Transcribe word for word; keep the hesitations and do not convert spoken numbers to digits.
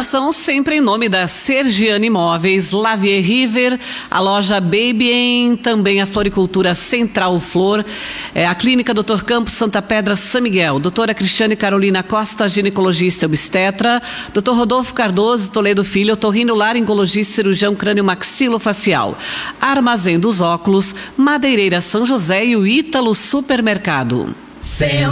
informação sempre em nome da Sergiane Imóveis, Lavier River, a loja Baby em, também a Floricultura Central Flor, é, a Clínica doutor Campos Santa Pedra São Miguel, doutora Cristiane Carolina Costa, ginecologista e obstetra, doutor Rodolfo Cardoso Toledo Filho, otorrinolaringologista, cirurgião crânio-maxilofacial, Armazém dos Óculos, Madeireira São José e o Ítalo Supermercado.